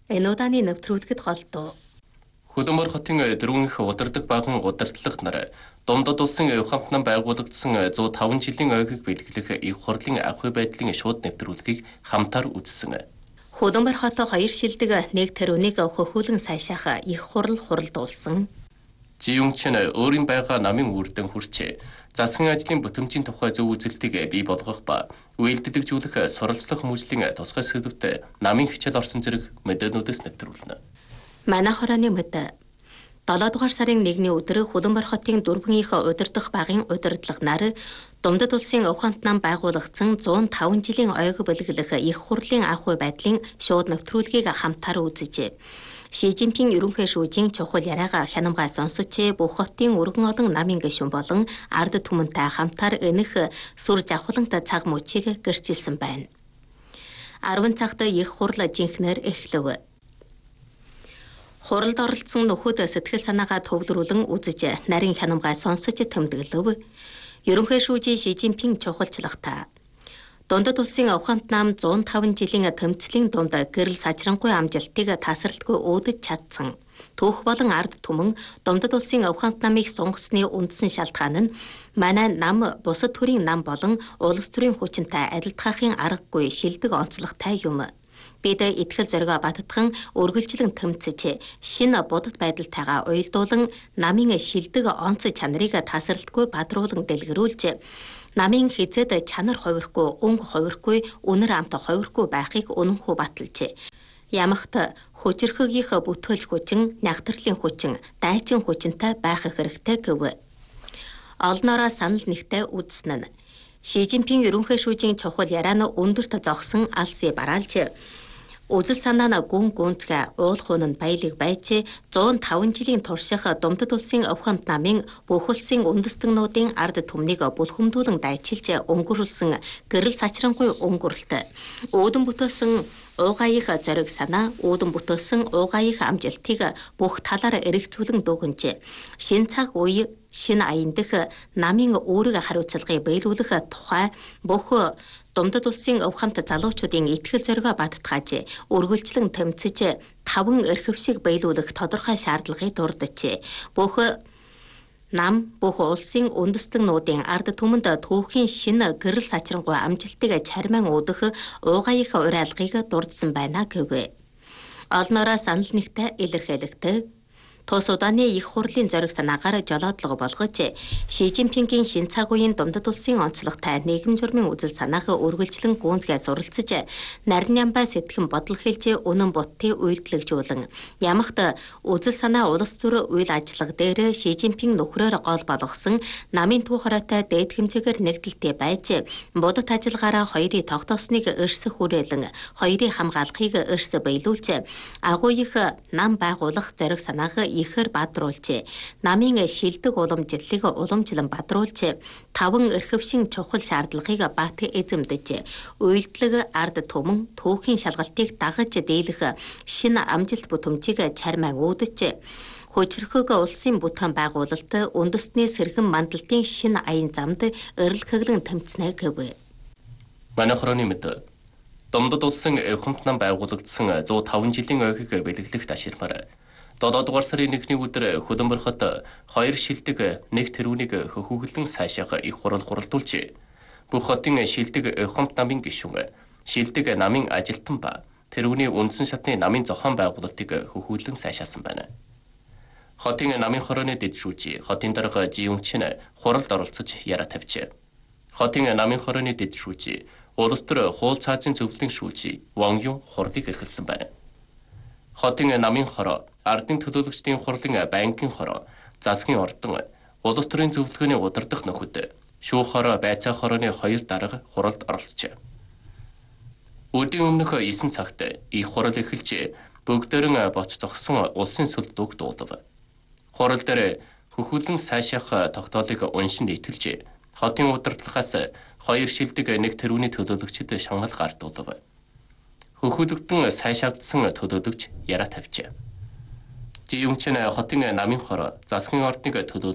Энэ удааны нэвтрүүлгэд голдуу. Хөдөлмөр хотын дөрвөн их удирдаг баган удирдлага нар Думдад улсын ухамт нам байгуулагдсан 105 жилийн ойгийг бэлгэлэх их хурлын ахуй байдлын шууд нэвтрүүлгийг хамтаар үзсэн. Хөдөлмөр хот 2 шилдэг нэг тэрүүнийг хөхүүлэн сайшаах их хуралдуулсан. Жиюнчин өөрийн байгаа намын үрдэн хүрч засгийн ажлын бүтэмжийн тухай зөв үзэлтийг бий болгох ба үйлдэлжүүлэх суралцлах хүмүүжлийн тусгай сэдвүүдэд намын хичээл орсон зэрэг мэдээнүүдээс нэвтрүүлнэ. Манай хорооны мэд 7 дугаар сарын 1-ний өдөр Хөдөлмөр хотын дөрвөн их удирдах багийн удирдлага нар Думдад улсын ухамт нам байгуулагдсан 105 жилийн ойг бэлгэлэх их хурлын ахуй байдлын шууд нэвтрүүлгийг хамтаар үзжээ. Ши Жинпин ерөнхий шүүжийн чухал яриагаа хянамгай сонсож бүх хотын өргөн олон намын гишүүн болон ард түмэнтэй хамтаар энэх сүр жавхлант цаг мөчийг гэрчилсэн байна. 10 цагт их хурл жинхнэр эхлэв. Хуралд оролцсон нөхөд сэтгэл санаагаа төвлөрүүлэн үзэж нарийн хянамгай сонсож тэмдэглэв. Ерөнхий шүүжийн Ши Жинпин чухалчлагтай. Дундад улсын ухамт нам 105 жилийн тэмцлийн дунд гэрэл сажрангуй амжилтыг тасралтгүй өөдөж чадсан. Түүх болон ард түмэн Дундад улсын ухамт намыг сунгасны үндсэн шалтгаан нь манай нам бусад төрийн нам болон улс төрийн хүчинтэй адилтгаахын аргагүй шилдэг онцлогтой юм. Бид итгэл зоригоо баттган үргэлжлэн тэмцэж шинэ бодит байдалтайгаа уялдуулан намын шилдэг онц чанарыг тасралтгүй бадруулан дэлгэрүүлж намын хязээд чанар хувирхгүй, өнгө хувирхгүй, үнэр амт хувирхгүй байхыг үнэнхүү баталж ямагт хүчрхэгийнх бүтээл хүчин, нягтралын хүчин, дайчин хүчинтэй байх хэрэгтэй гэв. Олноороо санал нэгтээ үзсэн нь Ши Жинпин ерөнхий шүүжийн чухал ярианы өндөрт зогсон алсын бараалж үзэл санаа нь гүн гүнзгий уулахуун нь баялаг байж 105 жилийн турших Думдад улсын ухамт намын бүх улсын үндэстэгнүүдийн ард түмнийг бүлхэмдүүлэн дайчилж өнгөрүүлсэн гэрэл сачрангуй өнгөрөлт өөдөн бүтээсэн уугайх зориг санаа өөдөн бүтээсэн уугайх амжилтыг бүх талаар эргэцүүлэн дүгнэж шин цаг үе шинэ аян дэх намын өөрөг хариуцлагыг биелүүлэх тухай бүх Думдад улсын ухамт залуучуудын итгэл зоригоо баттгааж үргэлжлэн тэмцэж 5 эрхвшиг биелүүлэх тодорхой шаардлагыг дурдж бүх нам бүх улсын үндэстэгнүүдийн ард түмэнд түүхийн шинэ гэрэл сачрангуй амжилтыг чармаан өдөх уугайх уриалгыг дурдсан байна гэв. Олноороо санал нэгтээ илэрхийлэгдэв. Тус удааны их хурлын зориг санаагаар жолоодлого болгож Ши Жинпингийн шин цаг үеийн Думдад улсын онцлогтой нийгэм журмын үзэл санааг үргэлжлэн гүнзгий суралцж нарийн ямбай сэтгэн бодол хэлж үнэн бутдыг үйлдэлжүүлэн ямагт үзэл санаа улс төр үйл ажиллагаа дээр Ши Жинпин нөхрөөр гол болгосон намын төв хороотой дээд хэмжээгээр нэгдэлтэй байж бодит ажиллагаараа хоёрын тогтоосныг өрсөх хүрээлэн хоёрын хамгаалахыг өрс биелүүлж агуу их нам байгуулах зориг санааг ихэр бадруулж намын шилдэг уламжлалыг уламжлан бадруулж 5 эрхвшин чухал шаардлагыг бат эзэмдэж үйлдэлэг ард түмэн түүхийн шалгалтыг дагаж дийлэх шинэ амжилт бүтэмжийг чармаан үүдэж хүчрхэг улсын бүтээн байгуулалт үндэстний сэрхэн мандалтын шинэ аян замд эрэлхэглэн тэмцэнэ гэв. Манай хорооны мэд Думдад улсын ухамт нам байгуулагдсан 105 жилийн ойгийг бэлгэлэх таширмаар 7 дугаар сарын 1-ний өдөр Хөдөлмөр хот 2 шилдэг нэг тэрүүнийг хөхүүлэн сайшаах их хуралдуулж бүх хотын шилдэг ухамт намын гишүүн, шилдэг намын ажилтан ба тэрүүний үндсэн шатны намын зохион байгуулалтыг хөхүүлэн сайшаасан байна. Хотын намын хорооны дэд шүүжий хотын дарга Жиюнчин хуралд оролцож яриа тавьжээ. Хотын намын хорооны дэд шүүжий улс төр хуул цаазын зөвлөлийн шүүжий Ван Юн хурлыг эрхэлсэн байна. Хотын намын хороо ардын төлөөлөгчдийн хурлын банкын хороо, засгийн ордон, улс төрийн зөвлөгөөний удирдах нөхөд, шүүх хороо, байцаа хорооны 2 дарга хуралд оролцжээ. Өдийн өмнөх 9 цагт их хурал эхэлж бүгдээрэн боц зогсон улсын сүлд үг дуулав. Хурал дээр хөхүүлэн сайшаах тогтоолыг уншин нийтэлж хотын удирдлагаас 2 шилдэг нэг тэрүүний төлөөлөгчд шанал гардуулав. Хөхүүлэгдэн сайшаагдсан төлөөлөгч яриа тавьжээ. Жиюнчин хотын намын хороо засгийн ордныг төлөөлж